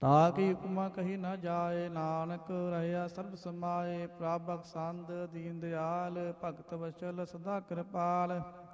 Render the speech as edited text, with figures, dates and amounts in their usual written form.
ਤਾਕੀ ਉਪਮਾ ਕਹੀ ਨਾ ਜਾਏ, ਨਾਨਕ ਰਹਿਆ ਸਰਬ ਸਮਾਏ। ਪ੍ਰਭ ਬਖਸ਼ੰਦ ਦੀਨ ਦਿਆਲ, ਭਗਤ ਵਚਲ ਸਦਾ ਕਿਰਪਾਲ।